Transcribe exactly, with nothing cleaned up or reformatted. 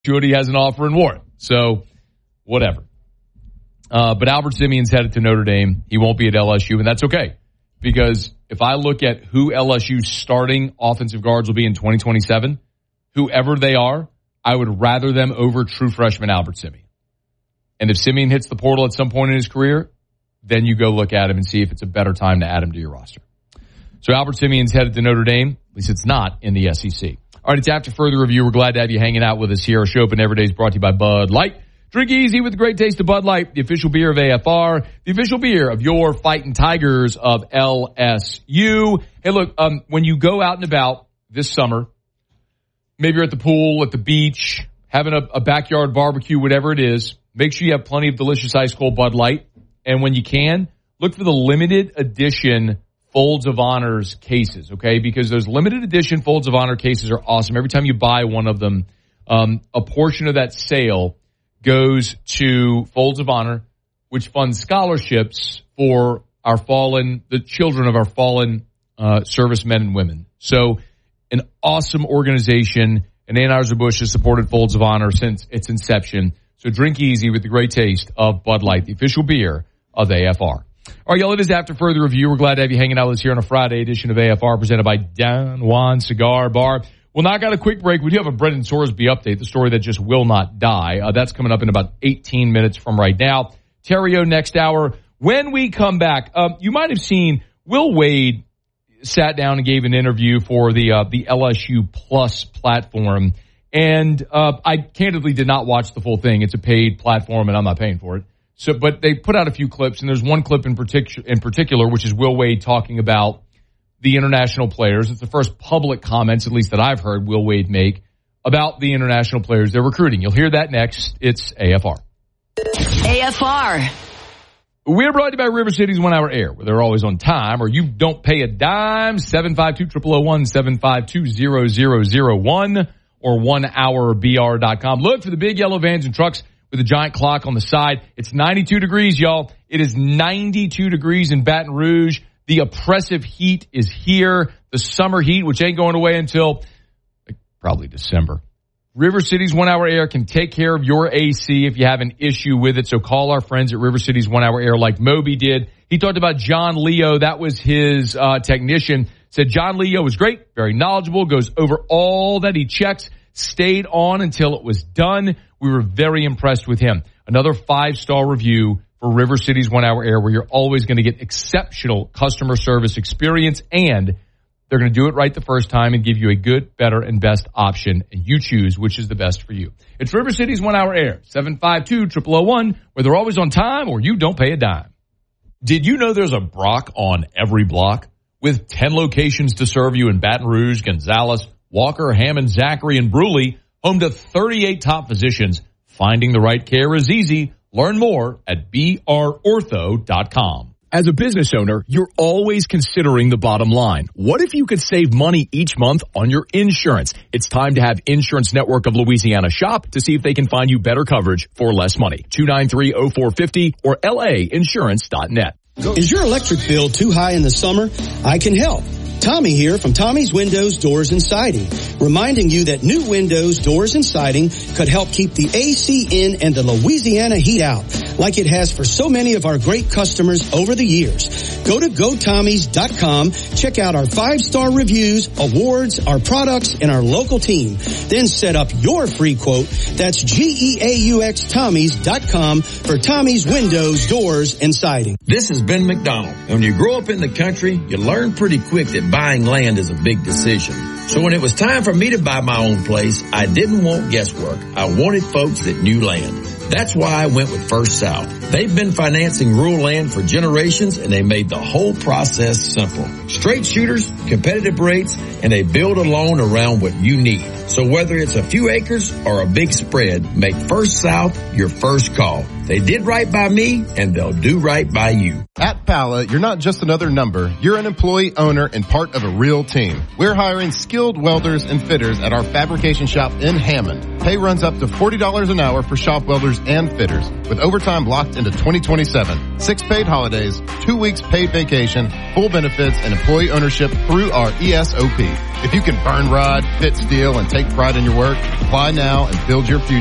he has an offer in Warren. So, whatever. Uh, but Albert Simeon's headed to Notre Dame. He won't be at L S U, and that's okay. Because if I look at who L S U's starting offensive guards will be in twenty twenty-seven, whoever they are, I would rather them over true freshman Albert Simeon. And if Simeon hits the portal at some point in his career, then you go look at him and see if it's a better time to add him to your roster. So Albert Simeon's headed to Notre Dame. At least it's not in the S E C. All right, it's after further review. We're glad to have you hanging out with us here. Our show open every day is brought to you by Bud Light. Drink easy with the great taste of Bud Light, the official beer of A F R, the official beer of your Fighting Tigers of L S U. Hey, look, um, when you go out and about this summer, maybe you're at the pool, at the beach, having a, a backyard barbecue, whatever it is, make sure you have plenty of delicious ice cold Bud Light. And when you can, look for the limited edition Folds of Honors cases, okay? Because those limited edition Folds of Honor cases are awesome. Every time you buy one of them, um, a portion of that sale goes to Folds of Honor, which funds scholarships for our fallen, the children of our fallen uh, servicemen and women. So an awesome organization, and Anheuser-Busch has supported Folds of Honor since its inception. So drink easy with the great taste of Bud Light, the official beer of A F R. All right, y'all, it is after further review. We're glad to have you hanging out with us here on a Friday edition of A F R presented by Don Juan Cigar Bar. We'll knock out a quick break. We do have a Brendan Sorsby update, the story that just will not die. Uh, that's coming up in about eighteen minutes from right now. Terrio next hour. When we come back, um, you might have seen Will Wade sat down and gave an interview for the uh, the L S U Plus platform. And uh, I candidly did not watch the full thing. It's a paid platform, and I'm not paying for it. So, but they put out a few clips, and there's one clip in particular, in particular, which is Will Wade talking about the international players. It's the first public comments, at least that I've heard Will Wade make about the international players they're recruiting. You'll hear that next. It's A F R. A F R. We're brought to you by River City's One Hour Air, where they're always on time, or you don't pay a dime. seven five two, zero zero zero one, seven five two, zero zero zero one, or one hour B R dot com. Look for the big yellow vans and trucks with a giant clock on the side. It's ninety-two degrees, y'all. It is ninety-two degrees in Baton Rouge. The oppressive heat is here. The summer heat, which ain't going away until like, probably December. River City's One Hour Air can take care of your A C if you have an issue with it. So call our friends at River City's One Hour Air like Moby did. He talked about John Leo. That was his uh, technician. Said John Leo was great, very knowledgeable, goes over all that he checks, stayed on until it was done. We were very impressed with him. Another five-star review for River City's One Hour Air, where you're always going to get exceptional customer service experience, and they're going to do it right the first time and give you a good, better, and best option, and you choose which is the best for you. It's River City's One Hour Air, seven five two, zero zero zero one, where they're always on time or you don't pay a dime. Did you know there's a Brock on every block? With ten locations to serve you in Baton Rouge, Gonzales, Walker, Hammond, Zachary, and Bruley, home to thirty-eight top physicians, finding the right care is easy. Learn more at b r ortho dot com. As a business owner, you're always considering the bottom line. What if you could save money each month on your insurance? It's time to have Insurance Network of Louisiana shop to see if they can find you better coverage for less money. two nine three, oh four five oh or L A insurance dot net. Is your electric bill too high in the summer? I can help. Tommy here from Tommy's Windows, Doors, and Siding, reminding you that new windows, doors, and siding could help keep the A C in and the Louisiana heat out, like it has for so many of our great customers over the years. Go to go tommys dot com, check out our five-star reviews, awards, our products, and our local team. Then set up your free quote. That's G E A U X Tommys dot com for Tommy's Windows, Doors, and Siding. This is Ben McDonald. When you grow up in the country, you learn pretty quick that buying land is a big decision. So when it was time for me to buy my own place, I didn't want guesswork. I wanted folks that knew land. That's why I went with First South. They've been financing rural land for generations, and they made the whole process simple. Straight shooters, competitive rates, and they build a loan around what you need. So whether it's a few acres or a big spread, make First South your first call. They did right by me, and they'll do right by you. At Pala, you're not just another number. You're an employee, owner, and part of a real team. We're hiring skilled welders and fitters at our fabrication shop in Hammond. Pay runs up to forty dollars an hour for shop welders and fitters, with overtime locked into twenty twenty-seven. Six paid holidays, two weeks paid vacation, full benefits, and employee ownership through our E S O P. If you can burn rod, fit steel, and take take pride in your work? Apply now and build your future